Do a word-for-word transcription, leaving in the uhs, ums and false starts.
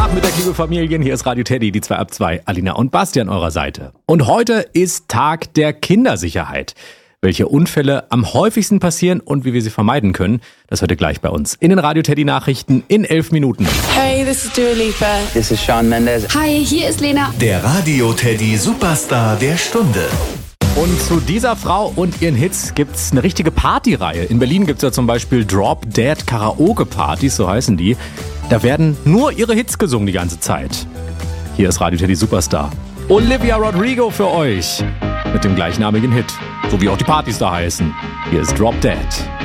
Nachmittag, liebe Familien, hier ist Radio Teddy, die zwei ab zwei, Alina und Basti an eurer Seite. Und heute ist Tag der Kindersicherheit. Welche Unfälle am häufigsten passieren und wie wir sie vermeiden können, das hört ihr gleich bei uns in den Radio Teddy Nachrichten in elf Minuten. Hey, this is Dua Lipa. This is Shawn Mendes. Hi, hier ist Lena. Der Radio Teddy Superstar der Stunde. Und zu dieser Frau und ihren Hits gibt's eine richtige Partyreihe. In Berlin gibt's ja zum Beispiel Drop Dead Karaoke Partys, so heißen die. Da werden nur ihre Hits gesungen die ganze Zeit. Hier ist Radio Teddy Superstar Olivia Rodrigo für euch mit dem gleichnamigen Hit, so wie auch die Partys da heißen. Hier ist Drop Dead.